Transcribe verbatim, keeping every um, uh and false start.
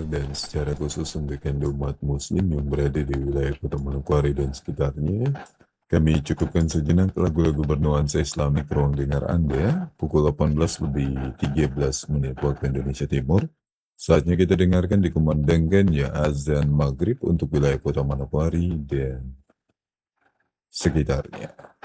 dan secara khusus untuk Anda umat muslim yang berada di wilayah Kota Manokwari dan sekitarnya, kami cukupkan sejenak lagu-lagu bernuansa Islami ke ruang dengar Anda pukul delapan belas lebih tiga belas menit waktu Indonesia Timur. Saatnya kita dengarkan dikumandangkannya azan maghrib untuk wilayah Kota Manokwari dan sekitarnya.